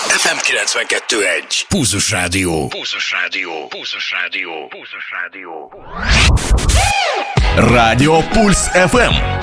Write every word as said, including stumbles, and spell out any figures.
ef em kilencvenkettő egy. Pulzus Rádió. Pulzus Rádió. Pulzus Rádió. Pulzus Rádió. Rádió Pulsz ef em.